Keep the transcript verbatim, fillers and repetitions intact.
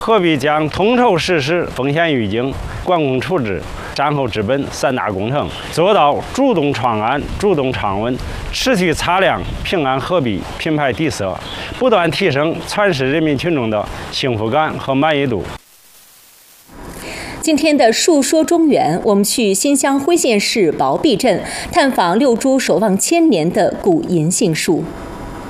何必将统筹实施风险预警、管控处置、善后治本三大工程，做到主动创安、主动创稳，持续擦亮平安鹤壁品牌底色，不断提升全市人民群众的幸福感和满意度。 今天的述说中原，我们去新乡辉县市薄壁镇探访六株守望千年的古银杏树。